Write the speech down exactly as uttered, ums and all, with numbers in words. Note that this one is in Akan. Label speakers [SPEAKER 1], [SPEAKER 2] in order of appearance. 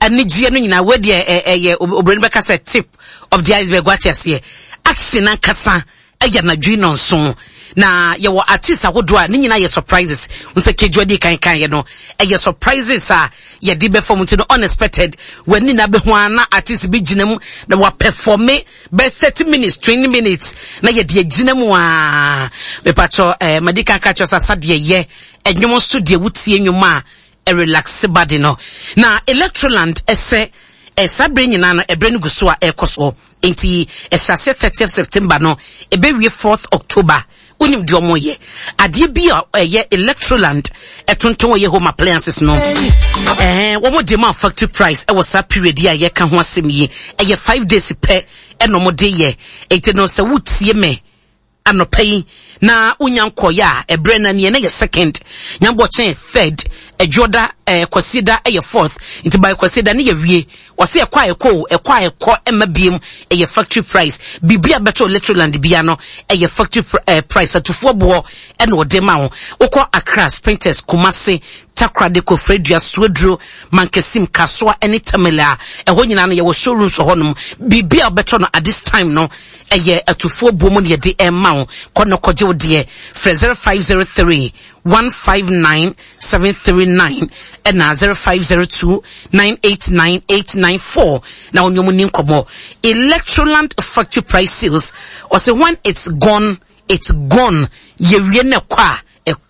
[SPEAKER 1] ani gie no nyina we de eh obrani beka say tip of the iceberg what you see action ankasa eya na dwi no nso na ye wo artist awodo a ni nyina ye surprises unse kedwadi kan kan ye no eye surprises a ye di be form no unexpected when ni na be ho ana artist be ginam na wa perform be thirty minutes twenty minutes na ye de ginam a me pacho eh medical catch us asade ye enwom studio wutie nwoma a relax body no na Electroland ese esa bre nyina no ebre no guso a ekoso enti esase thirtieth September no ebe wie fourth October unim di omo ye ade bi eye Electroland etonton ye home appliances no eh wo mo de ma factory price e was that period ya ye ka ho asem yi eye five days pe e no mo de ye enti no se wutie me anopai na unyanko ya ebre na ne ye second nyambo chen third ejoda eh kwasida eye fourth nti by kwasida ne ye wie wose e kwa eko e kwa eko emabiem eye factory price bibia beto Electroland bia no eye factory uh, price atufo bo e na ode ma ho ukọ Accra Sprinters Kumasi Takra de Kofredua Swedro Mankesim Kasoa any Tamela e ho nyina no ye wo showroom so honum bibia beto no at this time no eye atufo bo mo ne de e ma ho kono koje ode zero five zero three one five nine seven three nine and zero five zero two nine eight nine eight nine four. Now on your money komo Electroland factory price sales or say when it's gone it's gone ye wiene kwa